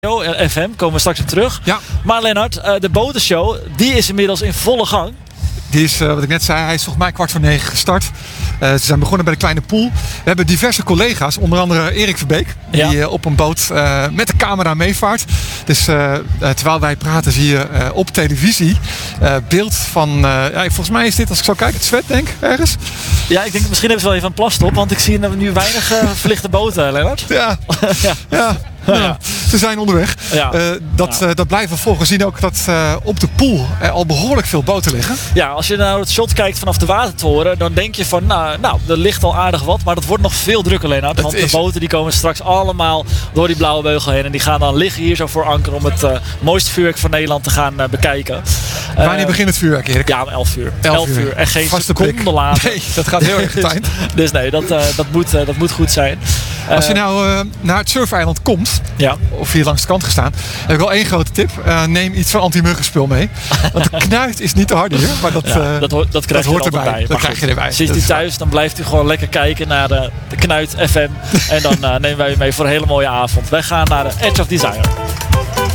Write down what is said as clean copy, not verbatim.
FM, komen we straks op terug. Ja. Maar Lennart, de botenshow, die is inmiddels in volle gang. Die is, wat ik net zei, hij is volgens mij 8:45 gestart. Ze zijn begonnen bij de kleine pool. We hebben diverse collega's, onder andere Erik Verbeek, die op een boot met de camera meevaart. Dus terwijl wij praten zie je op televisie beeld van, volgens mij is dit, als ik zo kijk, het zwet denk ergens. Ja, ik denk misschien hebben ze wel even een plast op, want ik zie nu weinig verlichte boten, Lennart. Ja. Ja, ze zijn onderweg. Ja. Dat blijven we volgen. We zien ook dat op de pool al behoorlijk veel boten liggen. Ja, als je naar het shot kijkt vanaf de watertoren, dan denk je van, nou, er ligt al aardig wat. Maar dat wordt nog veel drukker, Lennart. Want de boten die komen straks allemaal door die blauwe beugel heen. En die gaan dan liggen hier zo voor anker om het mooiste vuurwerk van Nederland te gaan bekijken. Wanneer begint het vuurwerk, Erik? Ja, om 11 uur. 11 uur. En geen seconde later. Nee, dat gaat heel erg getimed. Dus nee, dat moet goed zijn. Als je nou naar het surfeiland komt, of hier langs de kant gestaan, heb ik wel één grote tip. Neem iets van anti-muggenspul mee. Want de knuit is niet te hard hier, maar dat hoort erbij. Dat krijg je erbij. Zit u thuis, dan blijft u gewoon lekker kijken naar de Knuit FM. En dan nemen wij u mee voor een hele mooie avond. Wij gaan naar de Edge of Desire.